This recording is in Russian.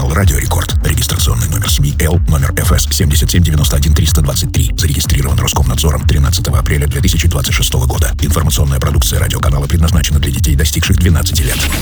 Телеканал «Радио Рекорд». Регистрационный номер СМИ Л, номер ФС 7791323. Зарегистрирован Роскомнадзором 13 апреля 2026 года. Информационная продукция радиоканала предназначена для детей, достигших 12 лет.